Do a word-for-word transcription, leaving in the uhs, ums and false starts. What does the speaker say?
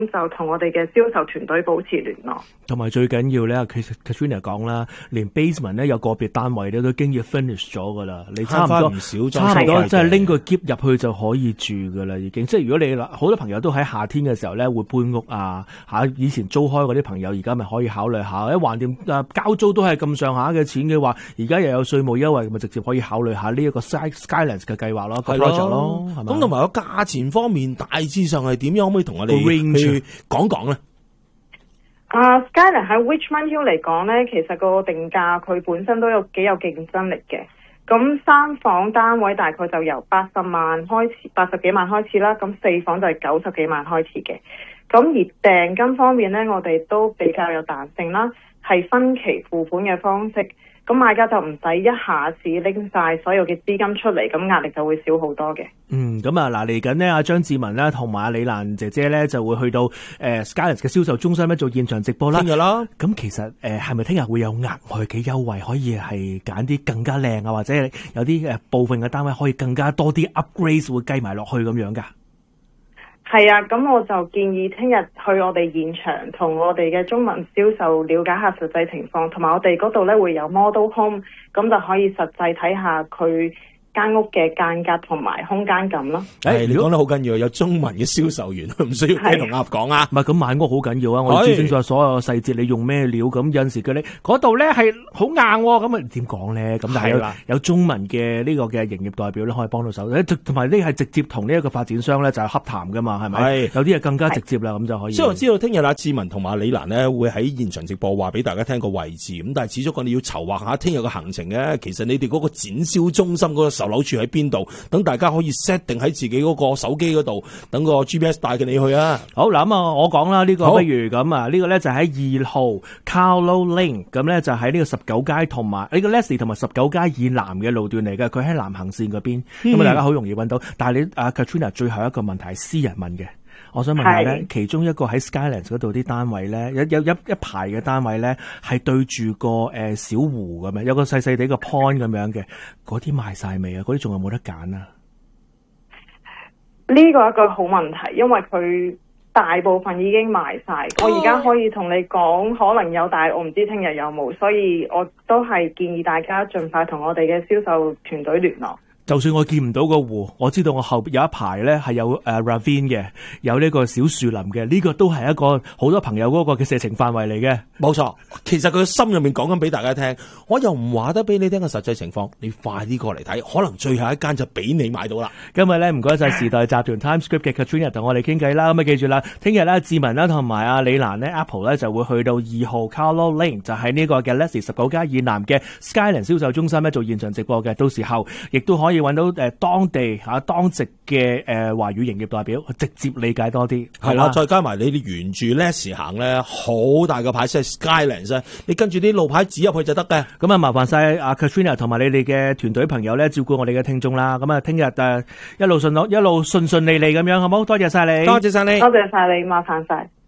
就同我哋嘅銷售團隊保持聯絡。 同埋最緊要咧，其實 Katrina 講啦，連 basement 咧有個別單位咧都經已 finish 咗噶啦，你差唔多唔少， 差唔多即係拎個篋入去就可以住噶啦，已經。即係如果你好多朋友都喺夏天嘅時候咧會搬屋啊，嚇以前租開嗰啲朋友而家咪可以考慮下，一橫掂誒交租都係咁上下嘅錢嘅話，而家又有稅務優惠，咪直接可以考慮下呢一個 Skylands 嘅計劃咯，個 project 咯，係嘛？ 咁同埋個價錢方面大致上係點樣？可唔可以同我哋去講講咧？ 啊、uh, ，Skylands 喺 Richmond Hill 嚟講咧，其實個定價佢本身都有幾有競爭力嘅。咁三房單位大概就由八十萬開始，八十幾萬開始啦。咁四房就係九十幾萬開始嘅。咁而訂金方面咧，我哋都比較有彈性啦，係分期付款嘅方式。咁買家就唔使一下子拎晒所有嘅資金出嚟，咁壓力就會少好多嘅。 嗯，咁啊嗱，嚟緊呢，阿張志文啦，同埋阿李蘭姐姐咧就會去到誒 Skylands 嘅銷售中心咧做現場直播啦。 聽日啦， 咁其實誒係咪聽日會有額外嘅優惠，可以係揀啲更加靚啊，或者有啲誒部分嘅單位可以更加多啲 upgrade 會計埋落去咁樣噶？ 係啊，咁我就建議聽日去我哋現場同我哋嘅中文銷售了解下實際情況，同埋我哋嗰度咧會有 model home，咁就可以實際睇下佢間屋嘅間隔同埋空間感咯。 誒，你講得好緊要，有中文嘅銷售員，唔需要雞同鴨講啊。 唔係咁買屋好緊要啊，我要知清楚所有細節，你用咩料，咁有陣時佢你嗰度咧係好硬，咁啊點講咧？咁但係有有中文嘅呢個嘅營業代表咧可以幫到手，同埋呢係直接同呢一個發展商咧就係洽談噶嘛，係咪？係有啲係更加直接啦，咁就可以。 所以我知道聽日阿志文同埋李蘭咧會喺現場直播話俾大家聽個位置，咁但係始終我哋要籌劃下聽日嘅行程嘅。其實你哋嗰個展銷中心嗰個售樓處喺邊度？等大家可以 set 定喺自己嗰個手機嗰度，等個 G P S 帶嘅你去啊。 好嗱，咁啊，我講啦，呢個不如咁啊，呢個咧就喺二號 Carlo Lane， 咁咧就喺呢個十九街同埋呢個 Leslie 同埋十九街以南嘅路段嚟嘅，佢喺南行線嗰邊，咁啊、嗯、大家好容易揾到。但係你阿 Katrina 最後一個問題係私人問嘅，我想問下咧，其中一個喺 Skylands 嗰度啲單位咧，有有一一排嘅單位咧係對住個誒小湖咁樣，有個細細地個 pond 咁樣嘅，嗰啲賣晒未啊？嗰啲仲有冇得揀啊？ 呢個一個好問題，因為佢大部分已經賣晒。我而家可以同你講，可能有，但係我唔知聽日有冇，所以我都係建議大家盡快同我哋嘅銷售團隊聯絡。 就算我見唔到個湖，我知道我後邊有一排咧係有誒、uh, ravine 嘅，有呢個小樹林嘅，呢、這個都係一個好多朋友嗰個嘅射程範圍嚟嘅。 冇錯，其實佢心入面講緊俾大家聽，我又唔話得俾你聽個實際情況，你快啲過嚟睇，可能最後一間就俾你買到啦。 今日咧唔該晒時代集團 TimesScript 嘅 Katrina 同我哋傾偈啦，咁啊記住啦，聽日咧志文啦同埋阿李蘭咧 Apple 咧就會去到二號 Carlo Lane， 就喺呢個嘅 Leslie 十九街以南嘅 Skylands 銷售中心咧做現場直播嘅，到時候亦都可以揾到誒當地嚇當值嘅誒華語營業代表直接理解多啲， 係啦，再加埋你哋沿住 Leslie 行咧，好大個牌即係 Skylands， 你跟住啲路牌指入去就得嘅。 咁啊，麻煩晒阿 Katrina 同埋你哋嘅團隊朋友咧，照顧我哋嘅聽眾啦。咁啊，聽日誒一路順路一路順順利利咁樣，好冇？多謝晒你， 多謝晒你， 多謝晒你，麻煩晒。